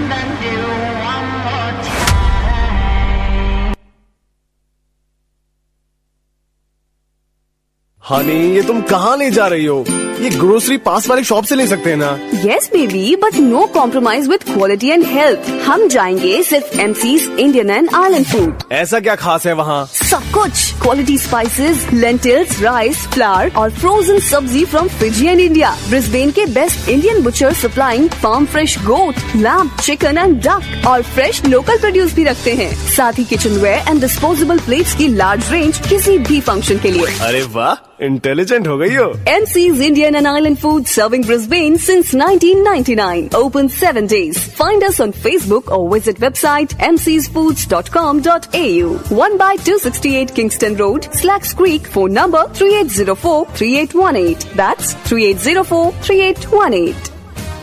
हनी, ये तुम कहाँ ले जा रही हो? ये ग्रोसरी पास वाली शॉप से ले सकते हैं ना? Yes baby, but no compromise with quality and health. हम जाएंगे सिर्फ MC's Indian and Island Food. ऐसा क्या खास है वहाँ? सब कुछ quality spices, lentils, rice, flower और फ्रोजन सब्जी from Fiji and India. Brisbane के best Indian butcher supplying farm fresh goat, lamb, chicken and duck और फ्रेश लोकल प्रोड्यूस भी रखते हैं. साथ ही kitchen where and disposable plates की लार्ज रेंज किसी भी फंक्शन के लिए. अरे वाह, इंटेलिजेंट हो गई हो. MC's Indian and Island Food serving Brisbane since 1999. Open 7 days. Find us on Facebook or visit website mcsfoods.com.au. 1/268 Kingston Road, Slacks Creek. Phone number 3804-3818. That's 3804-3818.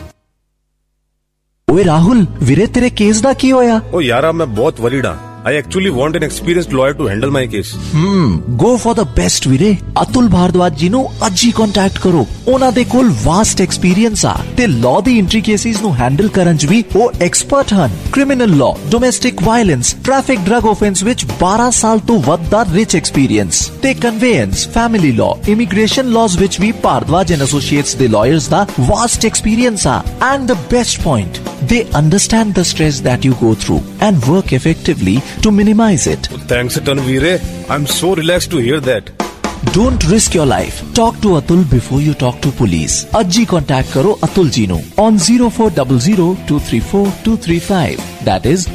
ओए राहुल, वीरे तेरे केस दा की होया? ओ यारा, मैं बहुत वरीड हां. I actually want an experienced lawyer to handle my case. Go for the best ਵੀਰੇ. ਅਤੁਲ ਭਾਰਦਵਾਜ ਜੀ ਨੂੰ ਅੱਜ ਹੀ ਕੰਟੈਕਟ ਕਰੋ. ਉਹਨਾਂ ਦੇ ਕੋਲ ਵਾਸਟ ਐਕਸਪੀਰੀਅੰਸ ਆ ਤੇ ਲਾਅ ਦੀ ਇੰਟ੍ਰਿਕੇਸੀਜ਼ ਨੂੰ ਹੈਂਡਲ ਕਰਨ 'ਚ ਵੀ ਉਹ ਐਕਸਪਰਟ ਹਨ. Criminal law, domestic violence, traffic drug offence ਵਿੱਚ 12 ਸਾਲ ਤੋਂ ਵੱਧ ਦਾ ਰਿਚ ਐਕਸਪੀਰੀਅੰਸ ਤੇ ਕਨਵੇਅੰਸ, ਫੈਮਿਲੀ ਲਾਅ, ਇਮੀਗ੍ਰੇਸ਼ਨ ਲਾਜ਼ ਵਿੱਚ ਵੀ ਭਾਰਦਵਾਜ ਐਂਡ ਐਸੋਸੀਏਟਸ ਦੇ ਲਾਇਰਸ ਦਾ ਵਾਸਟ ਐਕਸਪੀਰੀਅੰਸ ਆ. And the best point, they understand the stress that you go through and work effectively to minimize it. Thanks a ton, Veere. I'm so relaxed to hear that. Don't risk your life. Talk to Atul before you talk to police. Ajji contact karo Atul ji nu on 0400-234-235. That is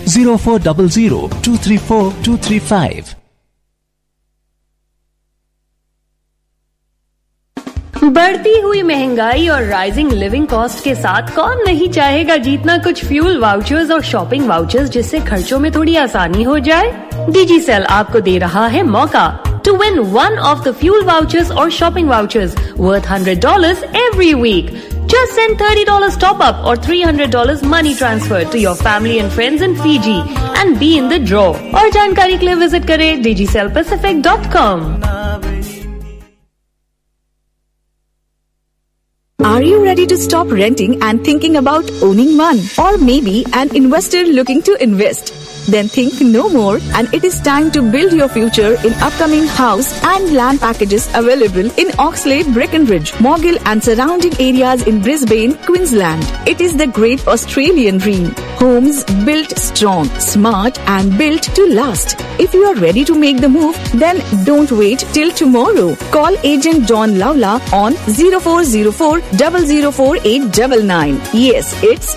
0400-234-235. बढ़ती हुई महंगाई और rising living cost के साथ कौन नहीं चाहेगा जीतना कुछ फ्यूल वाउचर्स और शॉपिंग वाउचर्स जिससे खर्चों में थोड़ी आसानी हो जाए. डिजीसेल आपको दे रहा है मौका to win one of the fuel vouchers or shopping vouchers worth $100 every week. Just send $30 top up or $300 money transfer to your family and friends in Fiji and be in the draw. और जानकारी के लिए visit करें digicelpacific.com. Are you ready to stop renting and thinking about owning one? Or maybe an investor looking to invest? Then think no more, and it is time to build your future in upcoming house and land packages available in Oxlade, Breckenridge, Morgill and surrounding areas in Brisbane, Queensland. It is the great Australian dream. Homes built strong, smart and built to last. If you are ready to make the move, then don't wait till tomorrow. Call agent John Lawla on 0404-004-899. Yes, it's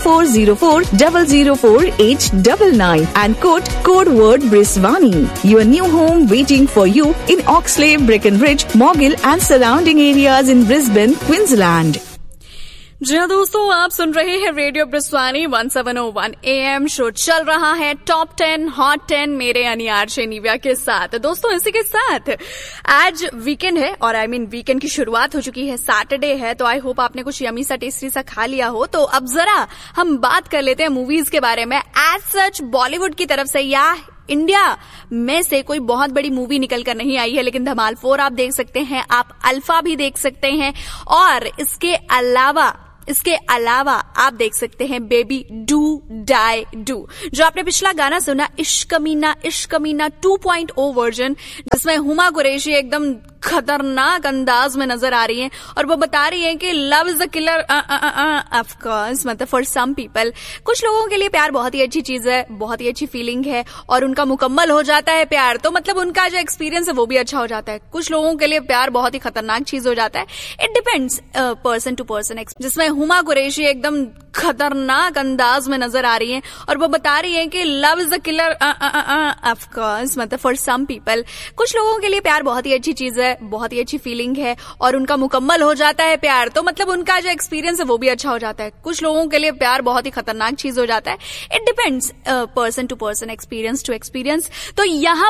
0404-004-899. And quote code word Brisbane. Your new home waiting for you in Oxlade, Breckenridge, Morgill and surrounding areas in Brisbane, Queensland. जी हाँ दोस्तों, आप सुन रहे हैं radio ब्रिस्वानी 1701 AM. Show चल रहा है top 10 hot 10 मेरे अनियार्चे Nivea के साथ. दोस्तों, इसी के साथ आज वीकेंड है और वीकेंड की शुरुआत हो चुकी है. सैटरडे है, तो आई होप आपने कुछ यमी सा टेस्टी सा खा लिया हो. तो अब जरा हम बात कर लेते हैं मूवीज के बारे में. एज सच बॉलीवुड की तरफ से या इंडिया में से कोई बहुत बड़ी मूवी निकल कर नहीं आई है, लेकिन धमाल 4 आप देख सकते हैं, आप अल्फा भी देख सकते हैं और इसके अलावा आप देख सकते हैं बेबी डू डाई डू, जो आपने पिछला गाना सुना इश्क कमीना 2.0 वर्जन, जिसमें हुमा कुरैशी एकदम खतरनाक अंदाज में नजर आ रही हैं और वो बता रही हैं कि love is a killer. Of course, मतलब फॉर सम पीपल, कुछ लोगों के लिए प्यार बहुत ही अच्छी चीज है, बहुत ही अच्छी फीलिंग है और उनका मुकम्मल हो जाता है प्यार, तो मतलब उनका जो एक्सपीरियंस है वो भी अच्छा हो जाता है. कुछ लोगों के लिए प्यार बहुत ही खतरनाक चीज हो जाता है. It depends person to person. जिसमें हुमा कुरैशी एकदम खतरनाक अंदाज में नजर आ रही हैं और वो बता रही हैं कि love is a killer. Of course, मतलब फॉर सम पीपल, कुछ लोगों के लिए प्यार बहुत ही अच्छी चीज है, बहुत ही अच्छी फीलिंग है और उनका मुकम्मल हो जाता है प्यार, तो मतलब उनका जो एक्सपीरियंस है वो भी अच्छा हो जाता है. कुछ लोगों के लिए प्यार बहुत ही खतरनाक चीज हो जाता है. It depends person to person, experience to experience. तो यहाँ